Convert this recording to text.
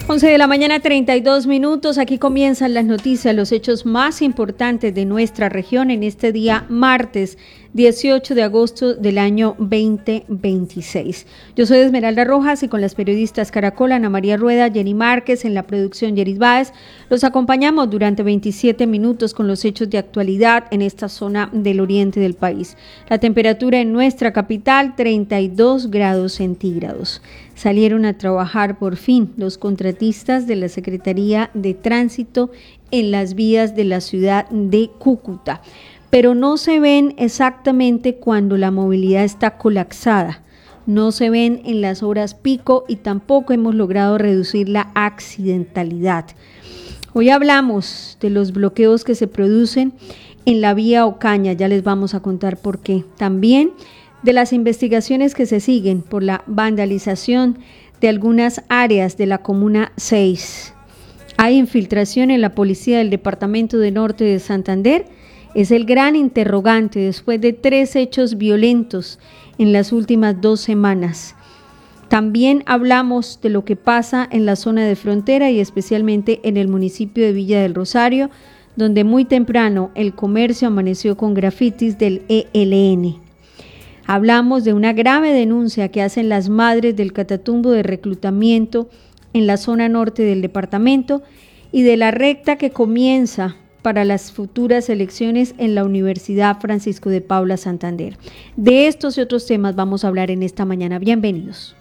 11 de la mañana, 32 minutos. Aquí comienzan las noticias, los hechos más importantes de nuestra región en este día martes 18 de agosto del año 2026. Yo soy Esmeralda Rojas y con las periodistas Caracol, Ana María Rueda, Jenny Márquez, en la producción Yeris Báez, los acompañamos durante 27 minutos con los hechos de actualidad en esta zona del oriente del país. La temperatura en nuestra capital, 32 grados centígrados. Salieron a trabajar por fin los contratistas de la Secretaría de Tránsito en las vías de la ciudad de Cúcuta, pero no se ven exactamente cuando la movilidad está colapsada, no se ven en las horas pico y tampoco hemos logrado reducir la accidentalidad. Hoy hablamos de los bloqueos que se producen en la vía Ocaña, ya les vamos a contar por qué. También de las investigaciones que se siguen por la vandalización de algunas áreas de la Comuna 6. Hay infiltración en la policía del Departamento de Norte de Santander. Es el gran interrogante después de 3 hechos violentos en las últimas 2 semanas. También hablamos de lo que pasa en la zona de frontera y especialmente en el municipio de Villa del Rosario, donde muy temprano el comercio amaneció con grafitis del ELN. Hablamos de una grave denuncia que hacen las madres del Catatumbo de reclutamiento en la zona norte del departamento y de la recta que comienza para las futuras elecciones en la Universidad Francisco de Paula Santander. De estos y otros temas vamos a hablar en esta mañana. Bienvenidos.